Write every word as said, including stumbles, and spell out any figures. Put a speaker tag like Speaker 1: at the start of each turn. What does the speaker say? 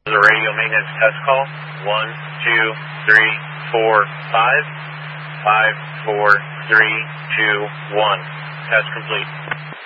Speaker 1: The radio maintenance test call. One, two, three, four, five. Five, four, three, two, one. Test complete.